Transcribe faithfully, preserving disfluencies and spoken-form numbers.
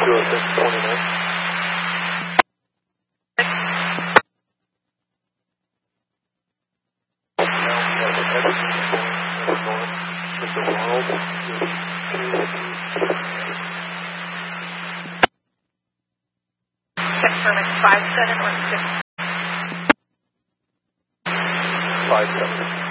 two oh six twenty-nine. Confirming five seven or six. Five seven.